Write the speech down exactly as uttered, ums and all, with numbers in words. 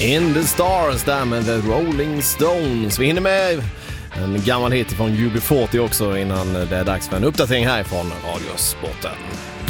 In the Stars där med The Rolling Stones. Vi hinner med en gammal hit från U B fyrtio också innan det är dags för en uppdatering här från Radiosporten.